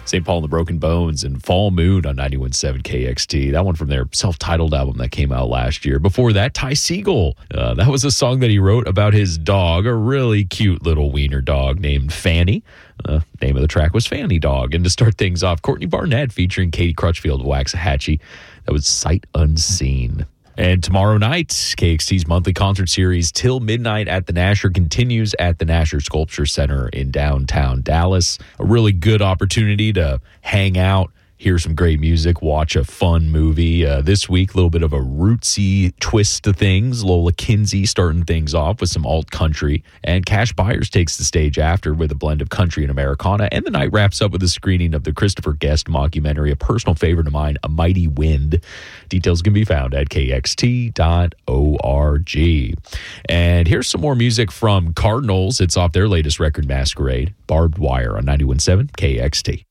St. Paul and the Broken Bones and Fall Moon on 91.7 KXT. That one from their self-titled album that came out last year. Before that, Ty Segall. That was a song that he wrote about his dog, a really cute little wiener dog named Fanny. Name of the track was Fanny Dog. And to start things off, Courtney Barnett featuring Katie Crutchfield, Waxahachie. That was Sight Unseen. And tomorrow night, KXT's monthly concert series Till Midnight at the Nasher continues at the Nasher Sculpture Center in downtown Dallas. A really good opportunity to hang out, hear some great music, watch a fun movie. This week, a little bit of a rootsy twist to things. Lola Kinsey starting things off with some alt country. And Cash Byers takes the stage after with a blend of country and Americana. And the night wraps up with a screening of the Christopher Guest mockumentary, a personal favorite of mine, A Mighty Wind. Details can be found at kxt.org. And here's some more music from Cardinals. It's off their latest record, Masquerade. Barbed Wire on 91.7 KXT.